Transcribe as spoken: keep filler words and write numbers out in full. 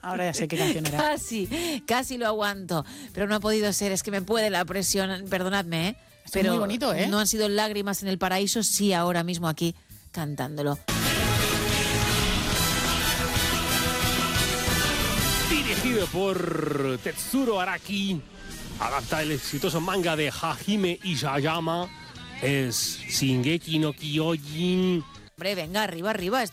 Ahora ya sé qué canción era. Casi, casi lo aguanto, pero no ha podido ser, es que me puede la presión, perdonadme, ¿eh? Es Pero muy bonito, ¿eh? no han sido lágrimas en el paraíso, sí ahora mismo aquí cantándolo. Dirigido por Tetsuro Araki, adapta el exitoso manga de Hajime Isayama, es Shingeki no Kyojin. Hombre, venga, arriba, arriba.